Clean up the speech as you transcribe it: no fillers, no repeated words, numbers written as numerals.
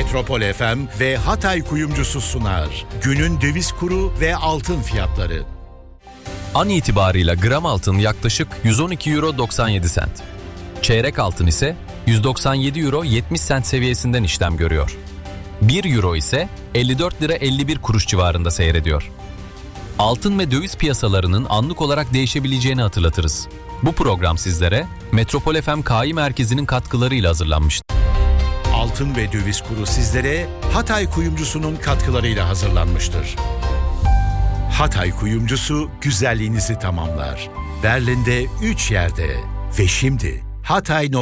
Metropol FM ve Hatay Kuyumcusu sunar. Günün döviz kuru ve altın fiyatları. An itibarıyla gram altın yaklaşık 112 euro 97 sent. Çeyrek altın ise 197 euro 70 sent seviyesinden işlem görüyor. 1 euro ise 54 lira 51 kuruş civarında seyrediyor. Altın ve döviz piyasalarının anlık olarak değişebileceğini hatırlatırız. Bu program sizlere Metropol FM Kİ Merkezi'nin katkılarıyla hazırlanmıştır. Altın ve döviz kuru sizlere Hatay Kuyumcusu'nun katkılarıyla hazırlanmıştır. Hatay Kuyumcusu güzelliğinizi tamamlar. Berlin'de 3 yerde ve şimdi Hatay